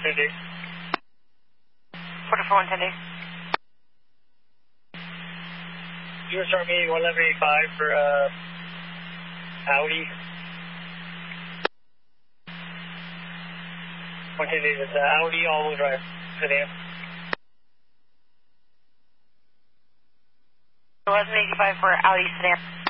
10D. 44 110D. US Army 1185 for Audi. 110D, it's Audi all-wheel drive sedan. 1185 for Audi sedan.